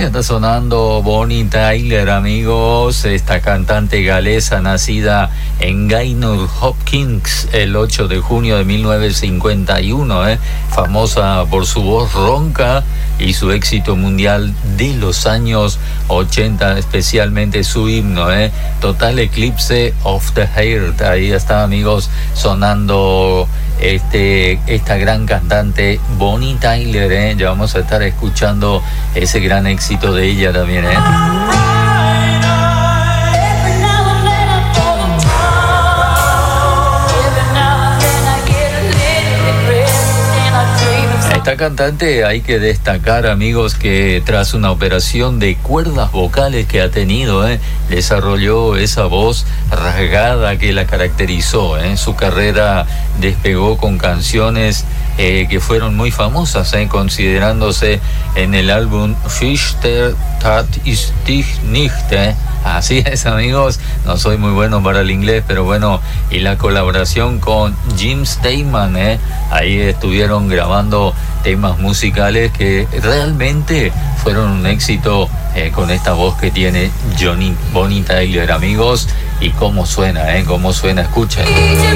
Ahí está sonando Bonnie Tyler, amigos, esta cantante galesa nacida en Gaynor Hopkins el 8 de junio de 1951, famosa por su voz ronca y su éxito mundial de los años 80, especialmente su himno, Total Eclipse of the Heart. Ahí está, amigos, sonando esta gran cantante Bonnie Tyler, ya vamos a estar escuchando ese gran éxito de ella también, Esta cantante, hay que destacar, amigos, que tras una operación de cuerdas vocales que ha tenido, desarrolló esa voz rasgada que la caracterizó. Su carrera despegó con canciones que fueron muy famosas, considerándose en el álbum Fichter Tat ist dich nicht. Así es, amigos, no soy muy bueno para el inglés, pero bueno, y la colaboración con Jim Steinman, ahí estuvieron grabando temas musicales que realmente fueron un éxito con esta voz que tiene Bonnie Tyler, amigos, y cómo suena, escuchen.